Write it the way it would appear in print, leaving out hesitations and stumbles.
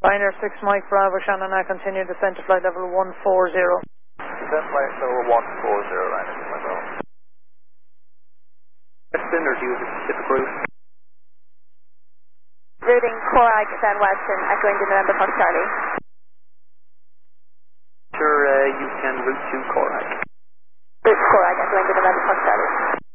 Pioneer 6 Mike Bravo, Shannon, I continue descent to flight level 140. Descent flight level 140, right, my Bravo. Western, or do you use a specific route? Routing Corag, then Western, echoing to November Fox Charlie. Sure, you can route to Corag. Route Corag, echoing to November Fox Charlie.